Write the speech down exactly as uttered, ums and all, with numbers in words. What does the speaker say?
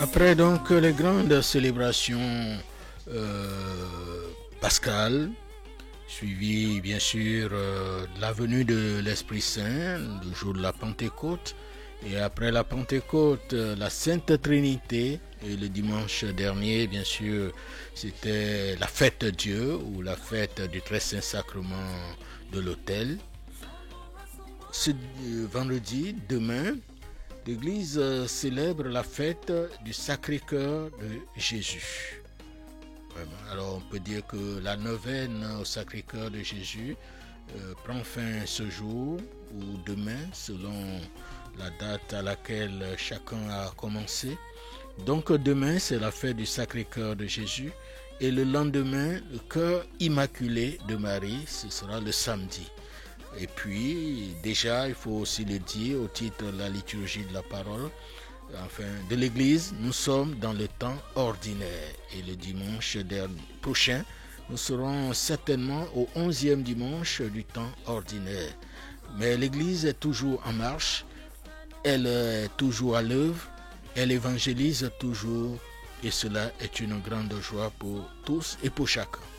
Après donc les grandes célébrations euh, pascales, suivies bien sûr euh, de la venue de l'Esprit Saint, le jour de la Pentecôte, et après la Pentecôte, la Sainte Trinité, et le dimanche dernier, bien sûr, c'était la fête de Dieu ou la fête du Très Saint Sacrement de l'autel. Ce vendredi, demain, l'Église célèbre la fête du Sacré-Cœur de Jésus. Alors on peut dire que la neuvaine au Sacré-Cœur de Jésus euh, prend fin ce jour ou demain, selon la date à laquelle chacun a commencé. Donc demain, c'est la fête du Sacré-Cœur de Jésus. Et le lendemain, le cœur immaculé de Marie, ce sera le samedi. Et puis, déjà, il faut aussi le dire au titre de la liturgie de la parole, enfin, de l'Église, nous sommes dans le temps ordinaire. Et le dimanche prochain, nous serons certainement au onzième dimanche du temps ordinaire. Mais l'Église est toujours en marche, elle est toujours à l'œuvre, elle évangélise toujours, et cela est une grande joie pour tous et pour chacun.